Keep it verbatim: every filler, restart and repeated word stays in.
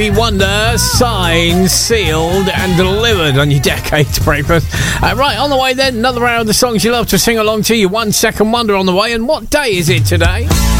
Wonder, signed, sealed and delivered on your Decades breakfast. Uh, right, on the way then, another round of songs you love to sing along to. Your One Second Wonder on the way. And what day is it today?